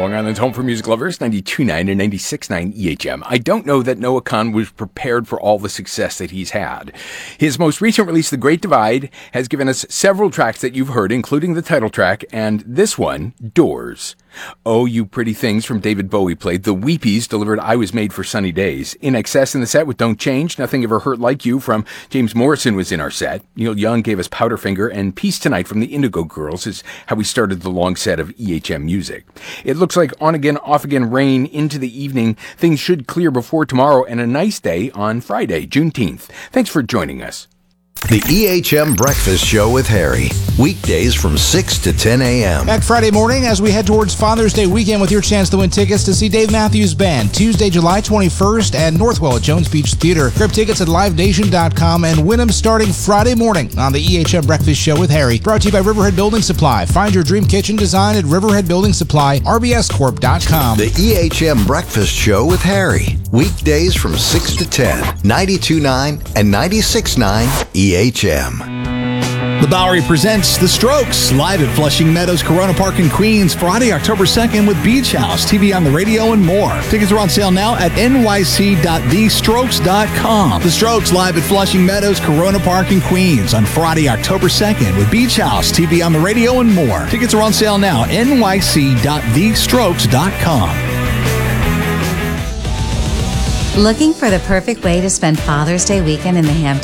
Long Island's home for music lovers, 92.9 and 96.9 EHM. I don't know that Noah Kahan was prepared for all the success that he's had. His most recent release, The Great Divide, has given us several tracks that you've heard, including the title track, and this one, Doors. Oh, You Pretty Things from David Bowie played. The Weepies delivered I Was Made for Sunny Days. In Excess in the set with Don't Change, Nothing Ever Hurt Like You from James Morrison was in our set. Neil Young gave us Powderfinger, and Peace Tonight from the Indigo Girls is how we started the long set of EHM music. It looks like on again, off again rain into the evening. Things should clear before tomorrow, and a nice day on Friday, Juneteenth. Thanks for joining us. The EHM Breakfast Show with Harry. Weekdays from 6 to 10 a.m. Back Friday morning as we head towards Father's Day weekend with your chance to win tickets to see Dave Matthews Band Tuesday, July 21st at Northwell at Jones Beach Theater. Grab tickets at livenation.com and win them starting Friday morning on the EHM Breakfast Show with Harry. Brought to you by Riverhead Building Supply. Find your dream kitchen design at Riverhead Building Supply, rbscorp.com. The EHM Breakfast Show with Harry. Weekdays from 6 to 10. 92.9 and 96.9 EHM. The Bowery presents The Strokes live at Flushing Meadows Corona Park in Queens Friday, October 2nd with Beach House, TV on the radio, and more. Tickets are on sale now at nyc.thestrokes.com. The Strokes live at Flushing Meadows Corona Park in Queens on Friday, October 2nd with Beach House, TV on the radio, and more. Tickets are on sale now at nyc.thestrokes.com. Looking for the perfect way to spend Father's Day weekend in the Hamptons?